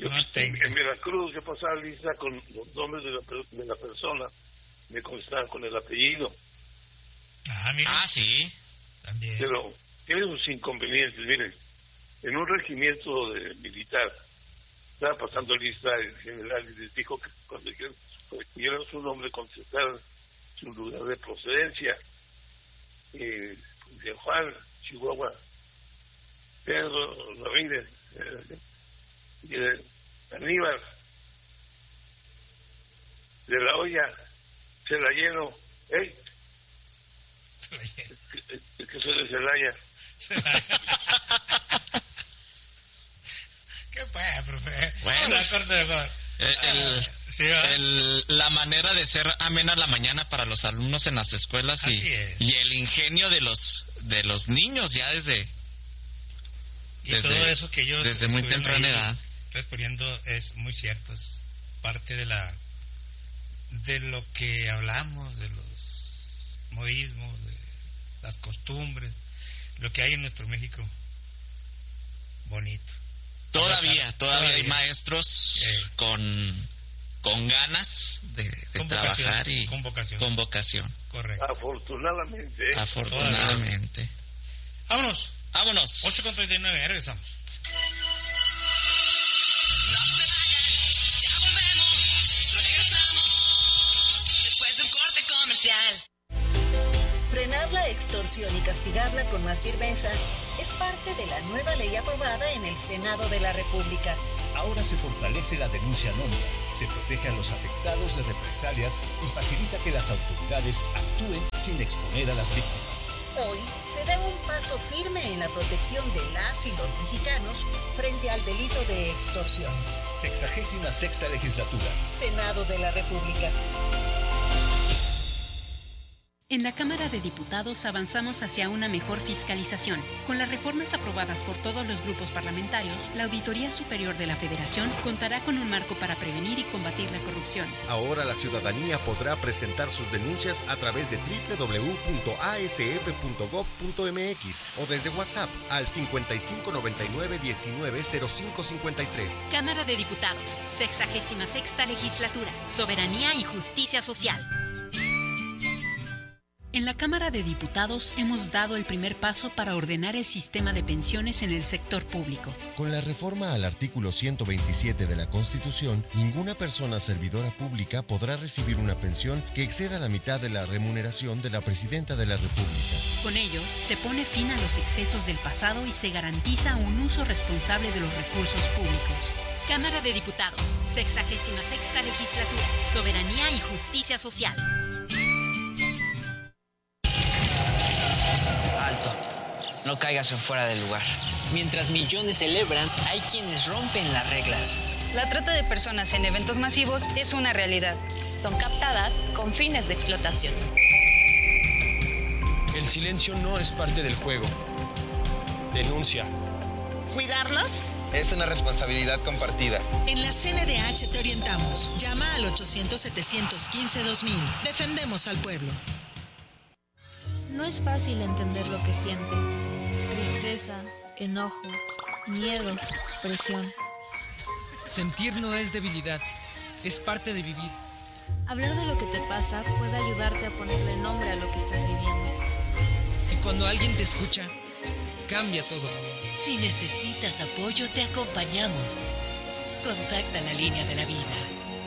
En Veracruz yo pasaba lista con los nombres de la persona, me constaban con el apellido. Mira. Sí, también. Pero tiene sus inconvenientes. Miren, en un regimiento militar estaba pasando lista el general y les dijo que cuando dieran su nombre contestaran su lugar de procedencia. De Juan, Chihuahua, Pedro Ramírez, Aníbal, de la olla, se la lleno, es que soy de Celaya. ¿Qué fue, profe? Bueno, la manera de ser amena la mañana para los alumnos en las escuelas y el ingenio de los niños ya desde todo eso que ellos desde muy temprana edad respondiendo es muy cierto, es parte de lo que hablamos, de los modismos, de las costumbres, lo que hay en nuestro México bonito. Todavía hay maestros con ganas de trabajar y con vocación. Correcto. Afortunadamente. Vámonos. 8:39, regresamos. Ya volvemos, regresamos después de un corte comercial. Frenar la extorsión y castigarla con más firmeza es parte de la nueva ley aprobada en el Senado de la República. Ahora se fortalece la denuncia anónima, se protege a los afectados de represalias y facilita que las autoridades actúen sin exponer a las víctimas. Hoy se da un paso firme en la protección de las y los mexicanos frente al delito de extorsión. 66ª legislatura. Senado de la República. En la Cámara de Diputados avanzamos hacia una mejor fiscalización. Con las reformas aprobadas por todos los grupos parlamentarios, la Auditoría Superior de la Federación contará con un marco para prevenir y combatir la corrupción. Ahora la ciudadanía podrá presentar sus denuncias a través de www.asf.gov.mx o desde WhatsApp al 5599-190553. Cámara de Diputados, 66ª Legislatura, Soberanía y Justicia Social. En la Cámara de Diputados hemos dado el primer paso para ordenar el sistema de pensiones en el sector público. Con la reforma al artículo 127 de la Constitución, ninguna persona servidora pública podrá recibir una pensión que exceda la mitad de la remuneración de la Presidenta de la República. Con ello, se pone fin a los excesos del pasado y se garantiza un uso responsable de los recursos públicos. Cámara de Diputados, 66ª Legislatura, Soberanía y Justicia Social. No caigas en fuera del lugar. Mientras millones celebran, hay quienes rompen las reglas. La trata de personas en eventos masivos es una realidad. Son captadas con fines de explotación. El silencio no es parte del juego. Denuncia. ¿Cuidarnos? Es una responsabilidad compartida. En la CNDH te orientamos. Llama al 800-715-2000. Defendemos al pueblo. No es fácil entender lo que sientes. Tristeza, enojo, miedo, presión. Sentir no es debilidad, es parte de vivir. Hablar de lo que te pasa puede ayudarte a ponerle nombre a lo que estás viviendo. Y cuando alguien te escucha, cambia todo. Si necesitas apoyo, te acompañamos. Contacta la línea de la vida.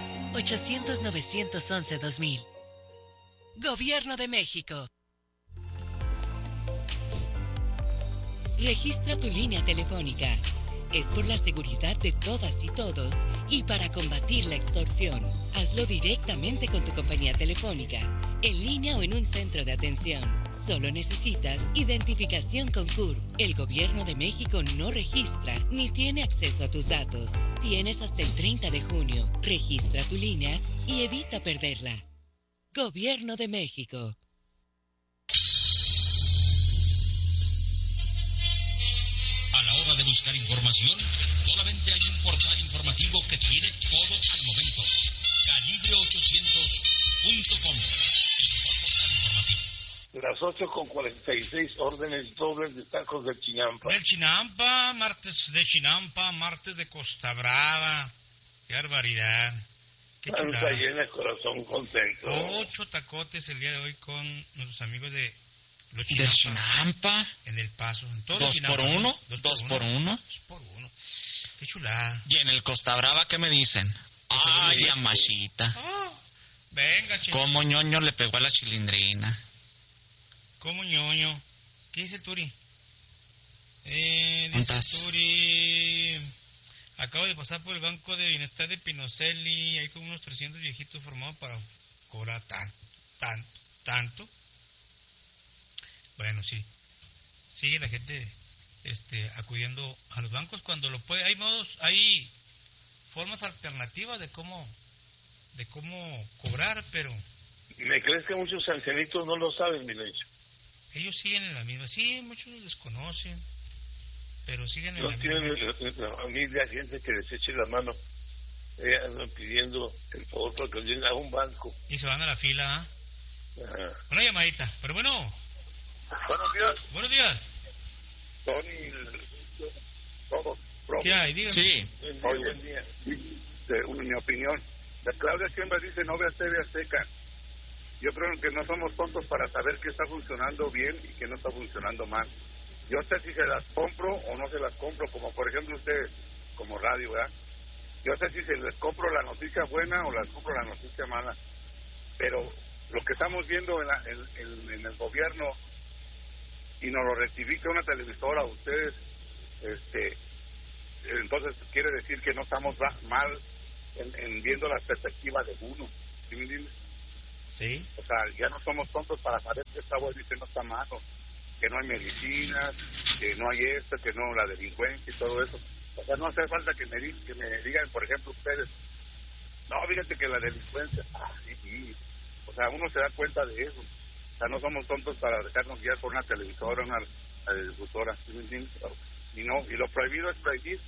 800-911-2000. Gobierno de México. Registra tu línea telefónica. Es por la seguridad de todas y todos y para combatir la extorsión. Hazlo directamente con tu compañía telefónica, en línea o en un centro de atención. Solo necesitas identificación con CURP. El Gobierno de México no registra ni tiene acceso a tus datos. Tienes hasta el 30 de junio. Registra tu línea y evita perderla. Gobierno de México. A la hora de buscar información, solamente hay un portal informativo que tiene todo al momento. Calibre800.com, el mejor portal informativo. Las 8:46, órdenes dobles de tacos del Chinampa. Del Chinampa, martes de Chinampa, martes de Costa Brava. Qué barbaridad. Qué chulada. Llena, corazón contento. 8 tacotes el día de hoy con nuestros amigos de los Chinampa. ¿De Chinampa? En El Paso. En todo 2 por 1. 2 por 1. Qué chulada. ¿Y en el Costa Brava qué me dicen? Ay, Yamashita. Venga, Chinampa. ¿Cómo ñoño le pegó a la chilindrina? ¿Cómo ñoño? ¿Qué dice el Turi? Dice el Turi... Acabo de pasar por el Banco de Bienestar de Pinocelli, hay como unos 300 viejitos formados para cobrar tanto. Bueno, sí. Sigue la gente acudiendo a los bancos cuando lo puede. Hay formas alternativas de cómo cobrar, pero... ¿Me crees que muchos ancianitos no lo saben, Milenio? Ellos siguen en la misma. Sí, muchos los desconocen, pero siguen en la misma. La familia, gente que les eche la mano, andan pidiendo el favor para que lleguen a un banco. Y se van a la fila, Una llamadita, pero bueno. Buenos días. Buenos días. Tony, todos. ¿Qué hay? Dígame. Sí. Oye, mi opinión. La Claudia siempre dice, no veas TV Azteca. Yo creo que no somos tontos para saber qué está funcionando bien y qué no está funcionando mal. Yo sé si se las compro o no se las compro, como por ejemplo ustedes, como radio, ¿verdad? Yo sé si se les compro la noticia buena o las compro la noticia mala. Pero lo que estamos viendo en el gobierno, y nos lo rectifica una televisora, ustedes, entonces quiere decir que no estamos mal en viendo las perspectivas de uno, ¿sí me entiendes? Sí. O sea, ya no somos tontos para saber que está bueno y que no está malo, que no hay medicinas, que no hay esto, que no la delincuencia y todo eso. O sea, no hace falta que me digan, por ejemplo, ustedes, no, fíjate que la delincuencia, sí. O sea, uno se da cuenta de eso. O sea, no somos tontos para dejarnos guiar por una televisora, una difusora, ¿sí me entiendes? Y lo prohibido es prohibir.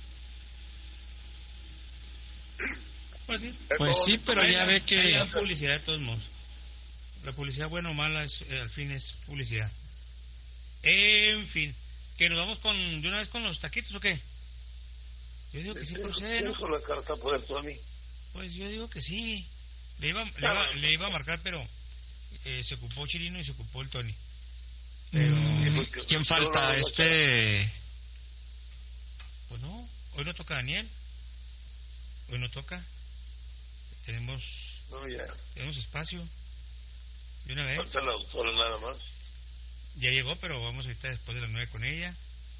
Pues sí, pero ya ve que... Hay la publicidad de todos modos. La publicidad, buena o mala, al fin es publicidad. En fin, ¿que nos vamos de una vez con los taquitos o qué? Yo digo que sí procede, ¿no? La carta por el Tony. Pues yo digo que sí. Le iba a marcar, pero se ocupó Chirino y se ocupó el Tony. Pero... ¿Quién falta? Pues no, hoy no toca Daniel. Hoy no toca. Tenemos espacio. De una vez. Falta la doctora nada más. Ya llegó, pero vamos ahorita después de las 9 con ella.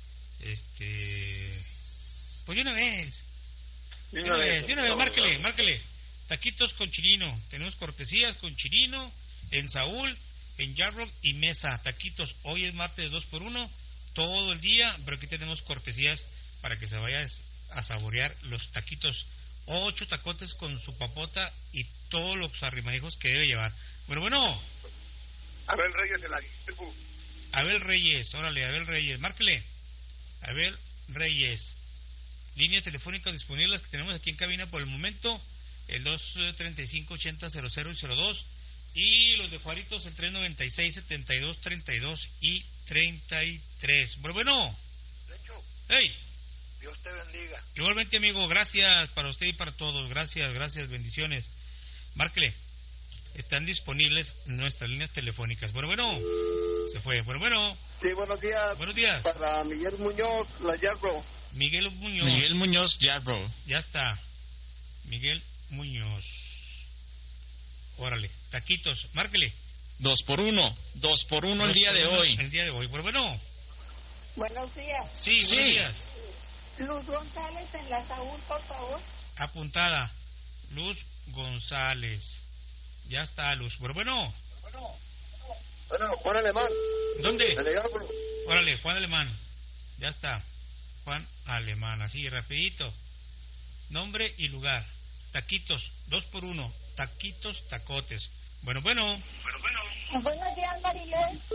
Pues de una vez. De una vez, márquele. Taquitos con Chirino. Tenemos cortesías con Chirino, en Saúl, en Jarrock y Mesa. Taquitos, hoy es martes de 2x1, todo el día, pero aquí tenemos cortesías para que se vaya a saborear los taquitos. 8 tacotes con su papota y todos los arrimajos que debe llevar. Bueno. Abel Reyes en la... Abel Reyes, órale, Abel Reyes, márquele. Abel Reyes. Líneas telefónicas disponibles que tenemos aquí en cabina por el momento, el 235-8000 y 02, y los de Juaritos el 396-7232 y 33. Bueno. Hey. Dios te bendiga. Igualmente, amigo, gracias para usted y para todos. Gracias, bendiciones. Márquele. Están disponibles nuestras líneas telefónicas. Bueno. Se fue. Bueno. Sí, buenos días. Buenos días. Para Miguel Muñoz, la Yarbro. Miguel Muñoz, Yarbro. Ya está. Miguel Muñoz. Órale. Taquitos. Márquele. 2x1 el día de hoy. El día de hoy. Bueno. Buenos días. Sí, buenos días. Luz González en la Saúl, por favor. Apuntada. Luz González. Ya está, Luz. Bueno, Juan Alemán. ¿Dónde? Órale, Juan Alemán. Ya está. Juan Alemán, así, rapidito. Nombre y lugar. Taquitos, 2x1. Taquitos, tacotes. Bueno. Buenos días, Marilú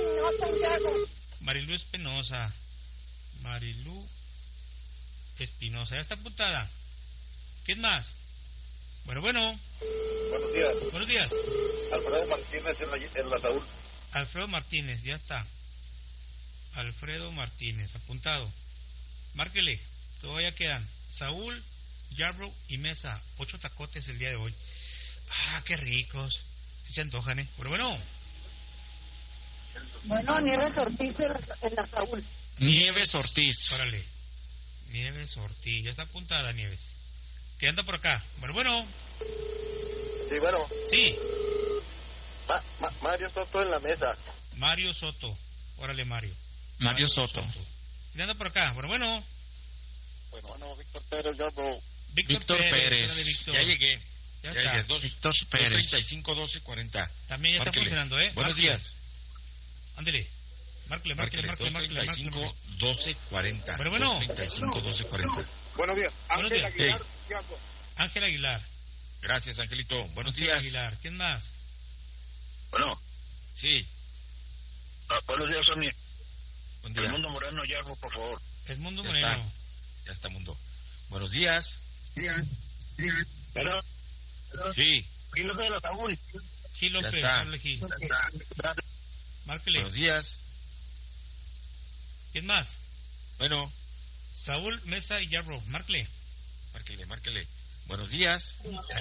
Espinosa. Marilú Espinosa, ya está apuntada. ¿Quién más? Bueno. Buenos días. Buenos días. Alfredo Martínez en la Saúl. Alfredo Martínez, ya está. Alfredo Martínez, apuntado. Márquele, todavía quedan Saúl, Yarbrough y Mesa. 8 tacotes el día de hoy. Ah, qué ricos. Si se antojan, Pero bueno. Bueno, Nieves Ortiz en la Saúl. Nieves Ortiz. Órale. Nieves Ortiz, ya está apuntada Nieves. ¿Qué anda por acá? Bueno. Sí, bueno. Sí. Mario Soto en la mesa. Mario Soto. Órale, Mario. Mario Soto. ¿Quién anda por acá? Bueno. Víctor Pérez, Yarbrough. Víctor Pérez. Víctor. Ya llegué. Ya llegué. Víctor Pérez. 35-12-40. También ya está funcionando, Buenos días. Ándele. Márquele. 235-12-40. Bueno. 235-12-40. Buenos días. Ángel Aguilar. Ángel Aguilar. Gracias, Angelito. Buenos Ángel días. Aguilar. ¿Quién más? Bueno. Sí. Buenos días, Sony. Buen día. Edmundo Moreno, Yarbrough, por favor. Edmundo Moreno. Ya está, Mundo. Buenos días. ¿Pero? Sí. Gil López de la Saúl. Gil López, hable Gil. Márquele. Buenos días. ¿Quién más? Bueno. Saúl, Mesa y Yarbrough. Márquele. Márquele. Buenos días.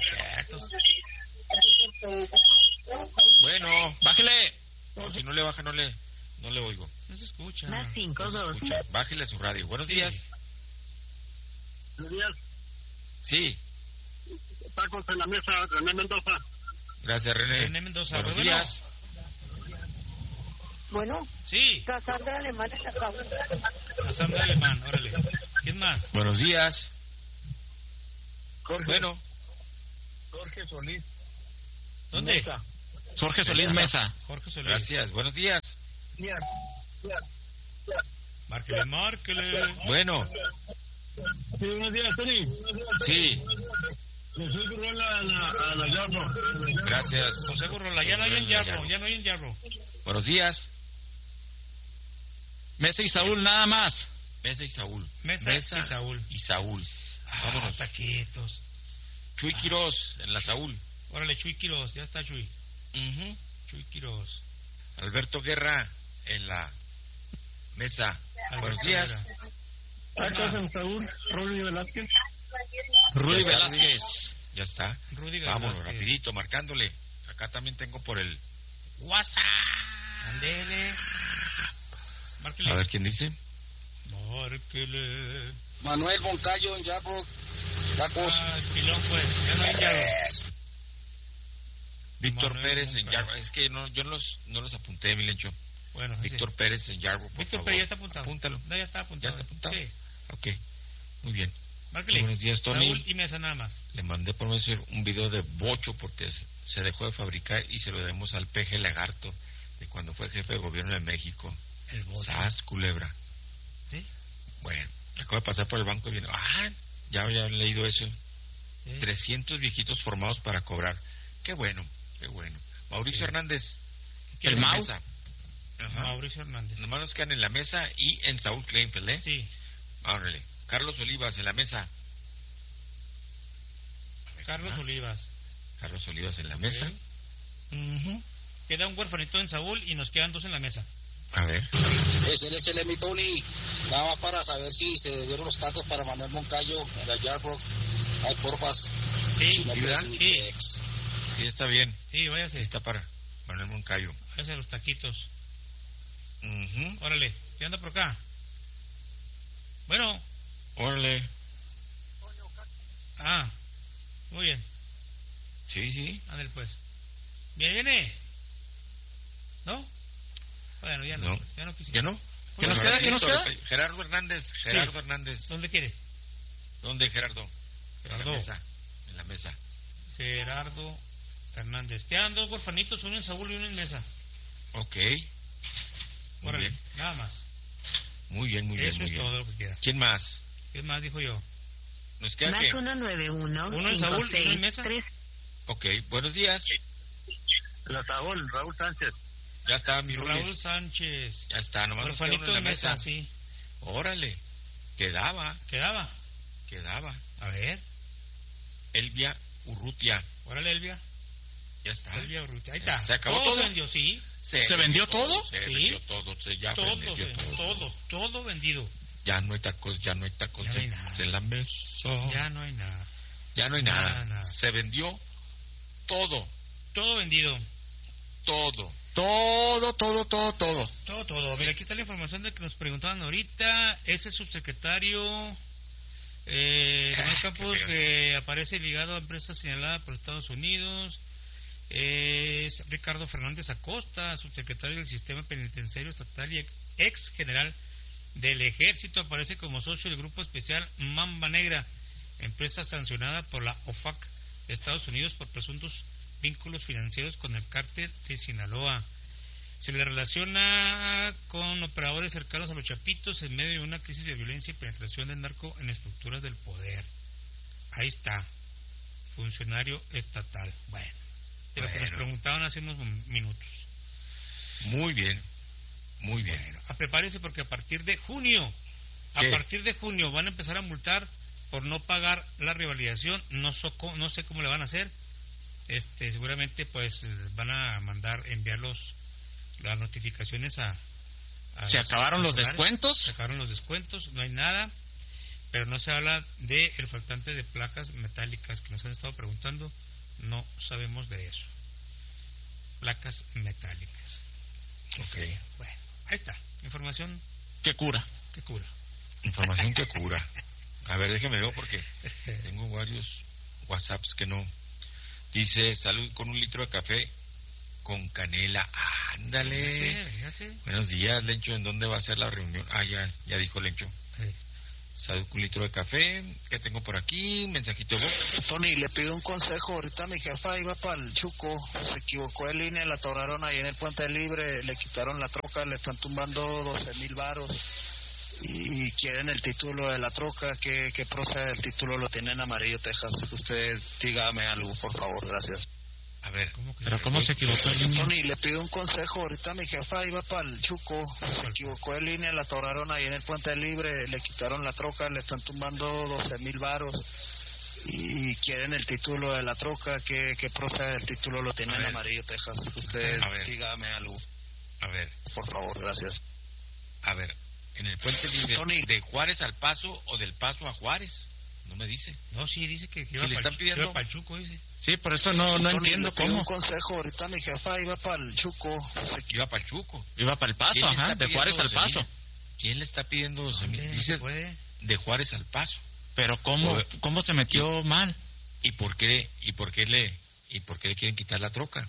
Bueno, bájele. No, si no le baja, no le oigo. No se escucha. Más 5-2. Bájele su radio. Buenos días. Buenos días. Sí. Tacos en la mesa, René Mendoza. Gracias, René. René Mendoza. Buenos días. Bueno. Sí. Casandra Alemán en la Saúl. Casandra Alemán, órale. ¿Quién más? Buenos días. Jorge. Bueno. Jorge Solís. ¿Dónde? Mesa. Jorge Solís Mesa. Jorge Solís. Gracias. Buenos días. Márquele. Bueno. Sí, buenos días, Tony. Sí. José Gurrola a la Yarbrough. Gracias. José Gurrola, ya no hay en Yarbrough. Buenos días. Mesa y Saúl, nada más. Mesa y Saúl. Mesa y Saúl. Vámonos. Taquitos. Chuy Quiroz en la Saúl. Órale, Chuy Quiroz, ya está Chuy. Chuy Quiroz. Alberto Guerra en la Mesa. Buenos días. Tacos en Saúl, Rudy Velázquez. Rudy Velázquez. Ya está. Rudy Velázquez. Vámonos, rapidito, marcándole. Acá también tengo por el WhatsApp. Andele. Márquele. A ver quién dice. Márquele. Manuel Moncayo en Yarbrough. Tacos. Pilón, pues. Ya no hay Yarbrough. Víctor Manuel Pérez en Moncayo. Yarbrough. Es que no, yo no los apunté, Milencho. Bueno, Víctor Pérez en Yarbrough, por Víctor favor. Pérez ya está apuntado. Apúntalo. No, ya está apuntado. ¿Ya está apuntado? Sí. Ok, muy bien. Márquele. Buenos días, Tony. Saúl y Mesa nada más. Le mandé por medio un video de bocho porque se dejó de fabricar y se lo demos al PG Lagarto de cuando fue jefe de gobierno de México. El bocho. ¡Sas, culebra! ¿Sí? Bueno, acabo de pasar por el banco y viene. Ya había leído eso. ¿Sí? 300 viejitos formados para cobrar. Qué bueno, qué bueno. Mauricio Hernández. El Mau. Mesa. Mauricio Hernández. Nomás nos quedan en la mesa y en Saúl Kleinfeld, ¿eh? Sí. Órale. Carlos Olivas en la mesa. Carlos Olivas. Carlos Olivas en la mesa. Queda un huerfanito en Saúl y nos quedan 2 en la mesa. A ver. Ese es mi Tony. Nada más para saber si se dieron los tacos para Manuel Moncayo en la Yarbrough. Ay, porfas. Sí, Sí, está bien. Sí, váyase. Está para Manuel Moncayo. Váyase los taquitos. Órale, ¿qué anda por acá? Bueno. Órale. Muy bien. Sí. Ándale pues. Viene. ¿No? Bueno, ya no. Ya no quisiera. ¿Ya no? ¿Qué nos queda? ¿Qué nos queda? Gerardo Hernández. Hernández. ¿Dónde quiere? ¿Dónde, Gerardo? Gerardo. En la mesa. Gerardo Hernández. Quedan 2 huerfanitos, uno en Saúl y uno en Mesa. Ok. Muy bien. Nada más. Muy bien. Eso es todo lo que queda. ¿Quién más? ¿Quién más dijo yo? ¿Nos queda más qué? 191. Uno en Saúl y uno en Mesa. 3. Ok, buenos días. La Saúl, Raúl Sánchez. Ya está, mi Raúl Sánchez. Ya está, nomás nos queda uno en la mesa. Sí. Órale. Quedaba. A ver. Elvia Urrutia. Órale, Elvia. Ya está. Ahí está. Se acabó todo. Todo Vendió, sí. ¿Se vendió todo? Sí. Se vendió todo. Todo vendido. Ya no hay tacos, ya no hay nada. en la mesa. Ya no hay nada. Ya no hay nada. Se vendió todo. Todo vendido. Todo. Mira, aquí está la información de que nos preguntaban ahorita. Ese subsecretario Campos, que aparece ligado a empresas señaladas por Estados Unidos, es Ricardo Fernández Acosta, subsecretario del Sistema Penitenciario Estatal y ex general del Ejército. Aparece como socio del Grupo Especial Mamba Negra, empresa sancionada por la OFAC de Estados Unidos por presuntos vínculos financieros con el cártel de Sinaloa. Se le relaciona con operadores cercanos a los Chapitos en medio de una crisis de violencia y penetración del narco en estructuras del poder. Ahí está, funcionario estatal. Bueno, de lo que nos preguntaban hace unos minutos. Muy bien. Bueno, prepárese porque a partir de junio van a empezar a multar por no pagar la revalidación. No sé cómo le van a hacer. Seguramente pues van a enviar las notificaciones a ¿Se acabaron los descuentos? Se acabaron los descuentos, no hay nada, pero no se habla de el faltante de placas metálicas que nos han estado preguntando. No sabemos de eso. Placas metálicas. Okay. Bueno, ahí está, información que cura. Información que cura. A ver, déjeme ver porque tengo varios WhatsApps que no. Dice, salud con 1 litro de café con canela. Ándale. Sí. Buenos días, Lencho. ¿En dónde va a ser la reunión? Ya dijo Lencho. Sí. Salud con 1 litro de café. ¿Qué tengo por aquí? Un mensajito de voz. Tony, le pido un consejo. Ahorita mi jefa iba para el Chuco. Se equivocó de línea, la atoraron ahí en el Puente Libre. Le quitaron la troca, le están tumbando 12,000 varos. Y quieren el título de la troca. ¿Qué procede? El título lo tiene en Amarillo, Texas. Usted dígame algo, por favor, gracias. A ver, ¿cómo se equivocó de línea? Tony, le pido un consejo. Ahorita mi jefa iba para el Chuco. Se equivocó de línea, la atoraron ahí en el Puente Libre. Le quitaron la troca, le están tumbando 12,000 varos. Y quieren el título de la troca. ¿Qué procede? El título lo tiene en Amarillo, Texas. Usted dígame algo. A ver, por favor, gracias. A ver. En el Puente Libre, Tony, ¿de Juárez al Paso o del Paso a Juárez? No me dice. No, sí, dice que iba para el Chuco, dice. Sí, por eso no Tony, entiendo cómo. Un consejo, ahorita mi jefa iba para el Chuco. Iba para el Chuco. Iba para el Paso, de Juárez al Paso. ¿Quién le está pidiendo 12,000? Dice, de Juárez al Paso. Pero ¿cómo se metió mal? ¿Y por qué le quieren quitar la troca?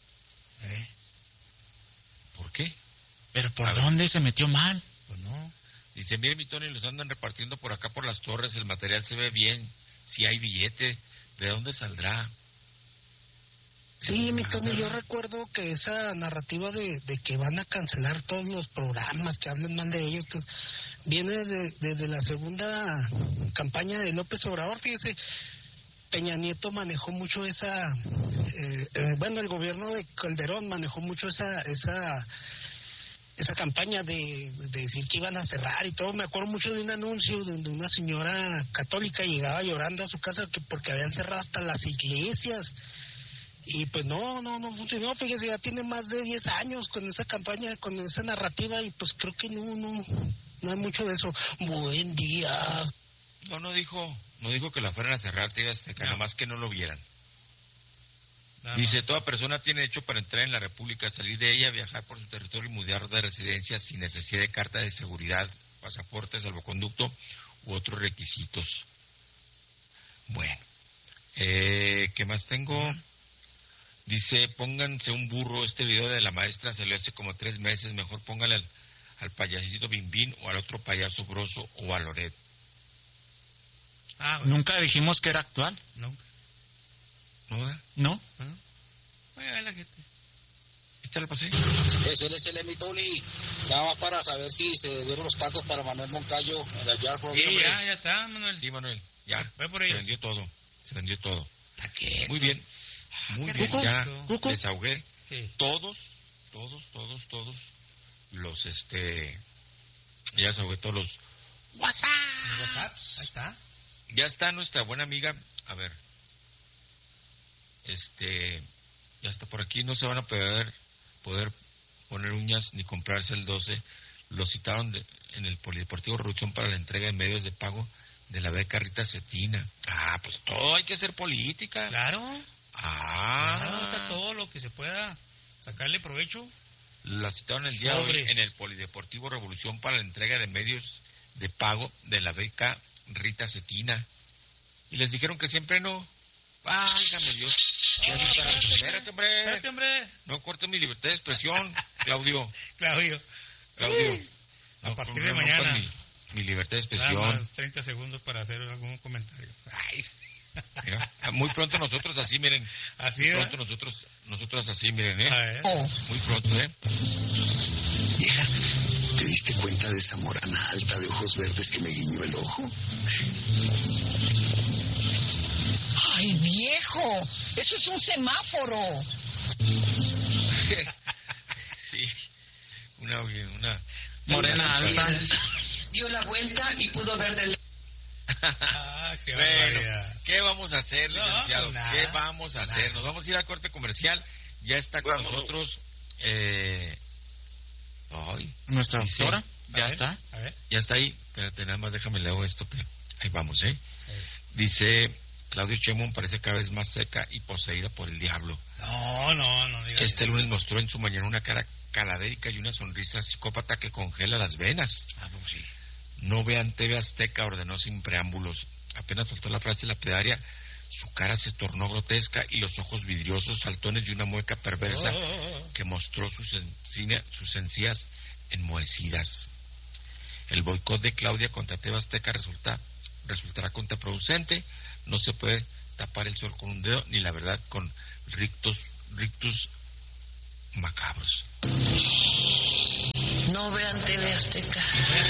¿Por qué? ¿Pero por dónde se metió mal? Pues no. Dice, mire mi Tony, los andan repartiendo por acá por las torres, el material se ve bien, si hay billete, ¿de dónde saldrá? Sí, mi Tony, yo recuerdo que esa narrativa de que van a cancelar todos los programas, que hablen mal de ellos, pues, viene desde la segunda campaña de López Obrador. Fíjese, Peña Nieto manejó mucho esa, el gobierno de Calderón manejó mucho esa campaña de decir que iban a cerrar y todo. Me acuerdo mucho de un anuncio donde una señora católica llegaba llorando a su casa porque habían cerrado hasta las iglesias. Y pues no funcionó. Fíjese, ya tiene más de 10 años con esa campaña, con esa narrativa, y pues creo que no hay mucho de eso. Buen día. No dijo que la fueran a cerrar, que nada más que no lo vieran. Dice, toda persona tiene derecho para entrar en la República, salir de ella, viajar por su territorio y mudar de residencia sin necesidad de carta de seguridad, pasaporte, salvoconducto u otros requisitos. Bueno, ¿qué más tengo? Dice, pónganse un burro. Este video de la maestra salió hace como 3 meses. Mejor póngale al payasito Bimbín o al otro payaso Broso o a Loret. Nunca dijimos que era actual. ¿No? Bueno, la gente. ¿Qué le pasé? Ese es el Tony. Nada más para saber si se dieron los tacos para Manuel Moncayo en la Yard Rock. Ya está, Manuel. Sí, Manuel, ya. Por se vendió todo. ¿Para qué? Muy bien. Ya desahogué. Sí. Todos los ya desahogué todos los WhatsApps. Ahí está. Ya está nuestra buena amiga. A ver. ya está por aquí, no se van a poder poner uñas ni comprarse el 12. Lo citaron en el Polideportivo Revolución para la entrega de medios de pago de la beca Rita Cetina. Pues todo hay que hacer política. Claro. Claro, todo lo que se pueda sacarle provecho. La citaron el día de hoy en el Polideportivo Revolución para la entrega de medios de pago de la beca Rita Cetina. Y les dijeron que siempre no. Válgame Dios. Espérate, hombre. No cortes mi libertad de expresión, Claudio. A partir de mañana. Mi libertad de expresión. Más 30 segundos para hacer algún comentario. Mira, muy pronto nosotros así, miren. Así muy pronto nosotros así, miren, Muy pronto, Hija, ¿te diste cuenta de esa morana alta de ojos verdes que me guiñó el ojo? ¡Ay, viejo! ¡Eso es un semáforo! Sí, una morena alta. Dio la vuelta y pudo ver del... Bueno, ¿qué vamos a hacer, licenciado? ¿Qué vamos a hacer? Nos vamos a ir a corte comercial. Ya está con nosotros nuestra doctora. Ya está ahí. Espérate, nada más déjame leer esto que ahí vamos, Dice Claudio Sheinbaum parece cada vez más seca y poseída por el diablo. No digas. Este lunes mostró en su mañana una cara caladérica y una sonrisa psicópata que congela las venas. Sí. No vean TV Azteca, ordenó sin preámbulos. Apenas soltó la frase lapidaria, su cara se tornó grotesca y los ojos vidriosos, saltones y una mueca perversa que mostró sus encías enmohecidas. El boicot de Claudia contra TV Azteca resultará contraproducente. No se puede tapar el sol con un dedo, ni la verdad con rictus macabros. No vean TV Azteca.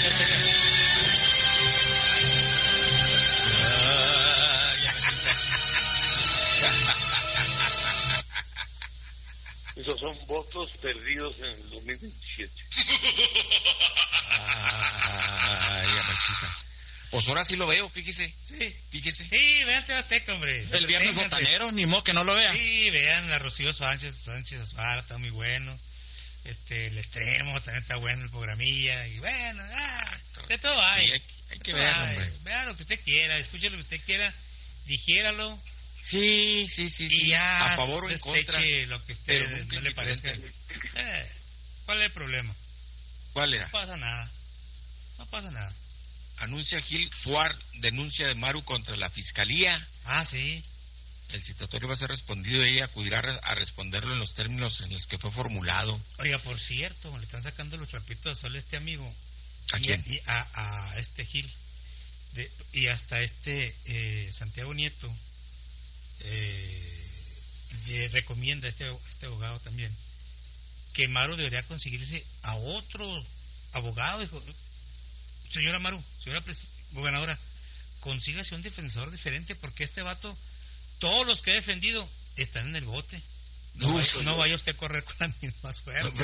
Esos son votos perdidos en el 2027. Amachita. Pues ahora sí lo veo, fíjese. Sí, vean TV Azteca, hombre. El viernes botanero, ni modo que no lo vea. Sí, vean a Rocío Sánchez Azuara, está muy bueno. El Extremo también está bueno, el programilla. Y bueno, de todo hay. Sí, hay que ver, hombre. Vea lo que usted quiera, escuche lo que usted quiera, digiéralo. Sí. Y ya, a favor o en contra. Lo que usted no le parezca. ¿Cuál es el problema? ¿Cuál era? No pasa nada. Anuncia Gil Suar denuncia de Maru contra la Fiscalía. Sí. El citatorio va a ser respondido y ella acudirá a responderlo en los términos en los que fue formulado. Oiga, por cierto, le están sacando los trapitos de sol a este amigo. ¿A quién? A este Gil. Y hasta Santiago Nieto le recomienda a este abogado también que Maru debería conseguirse a otro abogado. Dijo, señora Maru, señora gobernadora, consígase un defensor diferente porque este vato, todos los que ha defendido están en el bote. No vaya usted a correr con la misma suerte.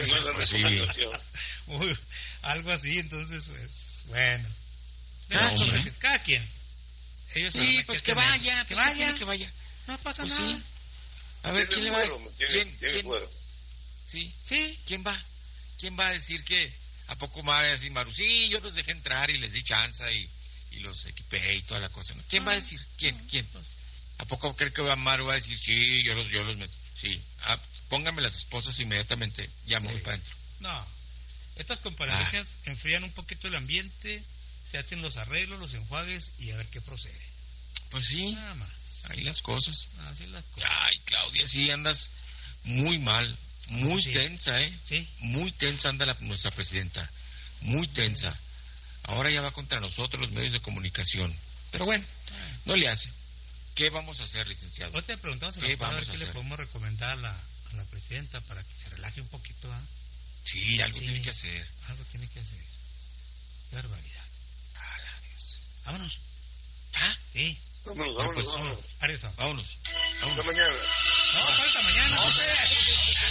Algo así, entonces, pues, bueno. Cada quien. Ellos pues que vaya. No pasa nada. Sí. A ver, ¿quién le va a ¿Quién? Sí. ¿Quién va? ¿Quién va a decir que a poco más va a decir Maru? Sí, yo los dejé entrar y les di chance y los equipé y toda la cosa. ¿Quién va a decir? ¿Quién? ¿A poco cree que Maru va a decir sí, yo los meto? Sí. Pónganme las esposas inmediatamente. Ya me voy para adentro. No. Estas comparecencias enfrían un poquito el ambiente, se hacen los arreglos, los enjuagues y a ver qué procede. Pues sí. Nada más. Ahí las cosas. Así las cosas. Ay, Claudia, sí andas muy mal, muy tensa, Sí. Muy tensa anda nuestra presidenta, muy tensa. Ahora ya va contra nosotros los medios de comunicación. Pero bueno, no le hace. ¿Qué vamos a hacer, licenciado? Hoy te preguntamos ¿Qué vamos a hacer? hacer? Le podemos recomendar a la presidenta para que se relaje un poquito. Sí, algo tiene que hacer. Algo tiene que hacer. Qué barbaridad. Dios. Vámonos. Sí. Vámonos. Vámonos. Vámonos. Hasta mañana. No, falta mañana.